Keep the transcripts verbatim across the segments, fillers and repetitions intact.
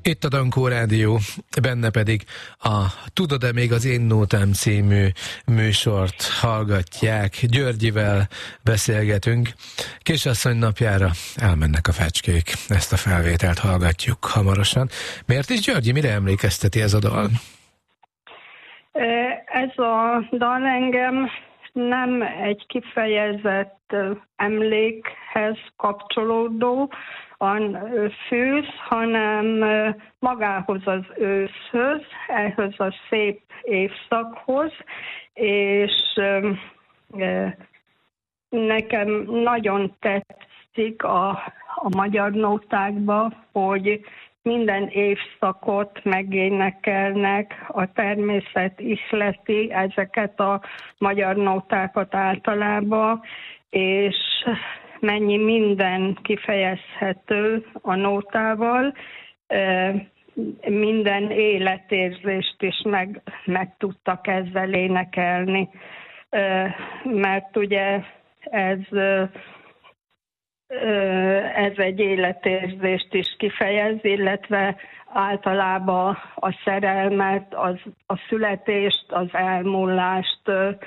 Itt a Dankó Rádió, benne pedig a Tudod-e még az én nótám című műsort hallgatják. Györgyivel beszélgetünk. Kisasszony napjára elmennek a fecskék. Ezt a felvételt hallgatjuk hamarosan. Miért is, Györgyi, mire emlékezteti ez a dal? Ez a dal engem nem egy kifejezett emlékhez kapcsolódó fűz, hanem magához az őszhöz, ehhez a szép évszakhoz, és nekem nagyon tetszik a, a magyar nótákban, hogy minden évszakot megénekelnek, a természet ihleti ezeket a magyar nótákat általában, és mennyi minden kifejezhető a nótával, minden életérzést is meg, meg tudtak ezzel énekelni, mert ugye ez, ez egy életérzést is kifejez, illetve általában a szerelmet, az, a születést, az elmúlást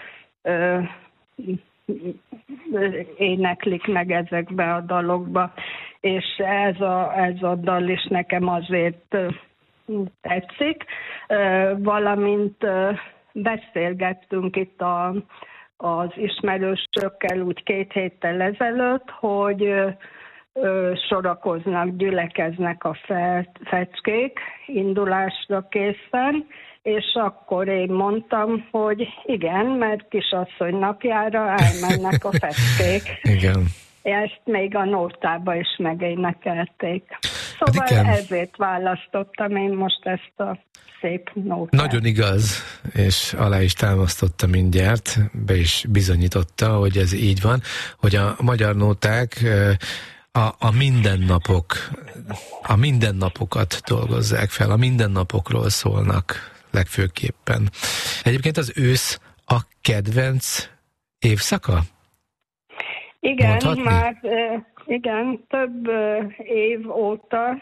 éneklik meg ezekbe a dalokba, és ez a, ez a dal is nekem azért tetszik, valamint beszélgettünk itt a, az ismerősökkel úgy két héttel ezelőtt, hogy sorakoznak, gyülekeznek a fecskék indulásra készen, és akkor én mondtam, hogy igen, mert kisasszony napjára elmennek a fecskék. Igen. Ezt még a nótába is megénekelték. Szóval hát ezért választottam én most ezt a szép nótát. Nagyon igaz, és alá is támasztotta mindjárt, be is bizonyította, hogy ez így van, hogy a magyar nóták a, a mindennapok, a mindennapokat dolgozzák fel, a mindennapokról szólnak legfőképpen. Egyébként az ősz a kedvenc évszaka? Igen, mondhatni? már igen, több év óta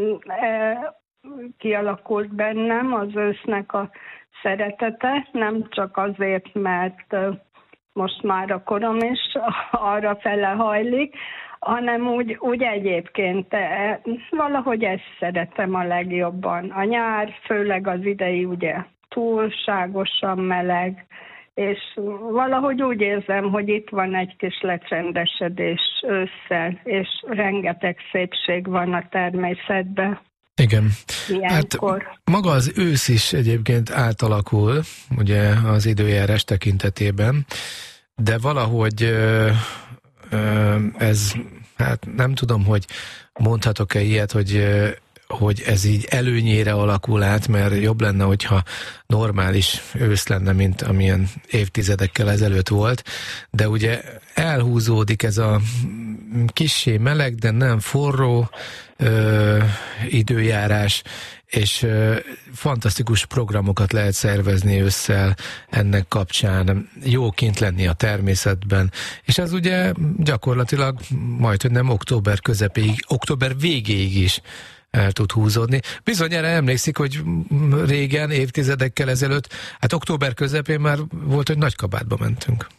kialakult bennem az ősznek a szeretete, nem csak azért, mert most már a korom is arra fele hajlik, hanem úgy, úgy egyébként valahogy ezt szeretem a legjobban. A nyár, főleg az idei ugye túlságosan meleg, és valahogy úgy érzem, hogy itt van egy kis lecsendesedés ősszel, és rengeteg szépség van a természetben. Igen. Ilyenkor. Hát maga az ősz is egyébként átalakul, ugye az időjárás tekintetében, de valahogy ez, hát nem tudom, hogy mondhatok-e ilyet, hogy, hogy ez így előnyére alakul át, mert jobb lenne, hogyha normális ősz lenne, mint amilyen évtizedekkel ezelőtt volt, de ugye elhúzódik ez a kissé meleg, de nem forró ö, időjárás, és ö, fantasztikus programokat lehet szervezni ősszel ennek kapcsán, jó kint lenni a természetben, és ez ugye gyakorlatilag majdhogy nem október közepéig, október végéig is el tud húzódni. Bizonyára emlékszik, hogy régen, évtizedekkel ezelőtt, hát október közepén már volt, hogy Nagykabátba mentünk.